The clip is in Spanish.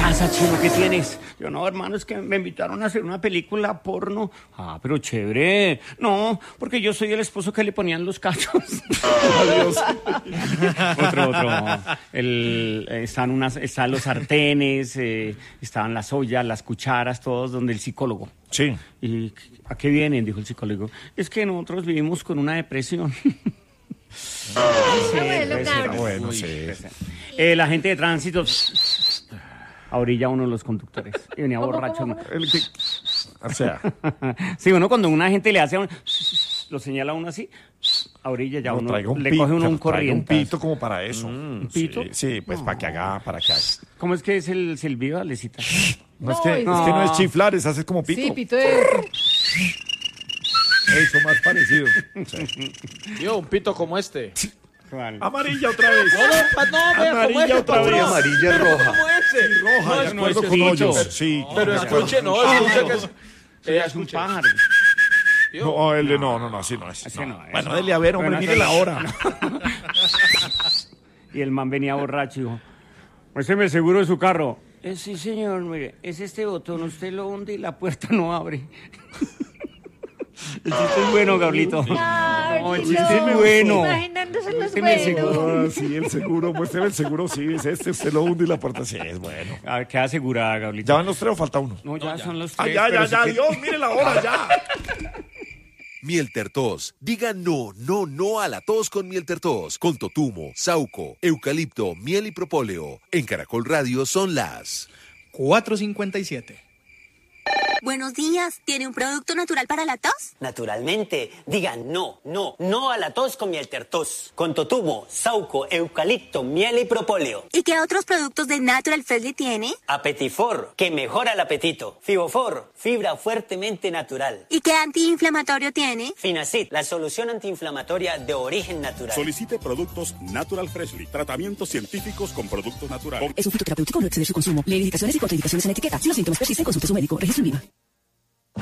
pasa, Chino? ¿Qué tienes? Yo, no, hermano, es que me invitaron a hacer una película porno. Ah, pero chévere. No, porque yo soy el esposo que le ponían los cachos. Adiós. Otro. Están los sartenes, estaban las ollas, las cucharas, todos donde el psicólogo. Sí. ¿Y a qué vienen? Dijo el psicólogo. Es que nosotros vivimos con una depresión. Bueno, sí. La gente de tránsito a orilla uno de los conductores y venía borracho. O sea, sí, uno cuando una gente le hace a uno, lo señala a uno así, a orilla ya uno le coge uno un corriente. Un pito como para eso. ¿Un pito? Sí, pues para que haga. ¿Cómo es que es el silbido, Alecita? No, es que no es chiflar, es hacer como pito. Sí, pito de... Eso más parecido. Sí. Yo, un pito como este. ¿Cuál? Amarilla otra vez. Amarilla otra vez. Amarilla es roja. Como ese. Roja, de acuerdo con hoyos. Sí. Pero escuche, que Es un pájaro. No, no, así no es. Así no es. Bueno, dele a ver, hombre, Bueno, mire la hora. Y el man venía borracho y dijo, muéstreme el seguro de su carro. Sí, señor, mire, es este botón, usted lo hunde y la puerta no abre. El chiste es bueno, Gablito. No, el chiste es bueno. Imaginándose los Muéstreme el buenos. seguro. Ah, sí, el seguro, muéstrame el seguro, sí, es este, usted lo hunde y la puerta, sí, es bueno. A ver, queda asegurada, Gablito. ¿Ya van los tres o falta uno? No, ya son los Ah, tres. ya, pero si quiere- Dios, mire la hora, ya. Mieltertos. Diga no a la tos con Mieltertos. Con totumo, sauco, eucalipto, miel y propóleo. En Caracol Radio son las 4:57. Buenos días, ¿tiene un producto natural para la tos? Naturalmente, digan no a la tos con Mieltertos. Con totumo, sauco, eucalipto, miel y propóleo. ¿Y qué otros productos de Natural Freshly tiene? Apetifor, que mejora el apetito. Fibofor, fibra fuertemente natural. ¿Y qué antiinflamatorio tiene? Finacid, la solución antiinflamatoria de origen natural. Solicite productos Natural Freshly. Tratamientos científicos con productos naturales. Es un fitoterapéutico, no exceder su consumo. Lee indicaciones y contraindicaciones en etiqueta. Si los síntomas persisten, consulte a su médico. Registro en Viva.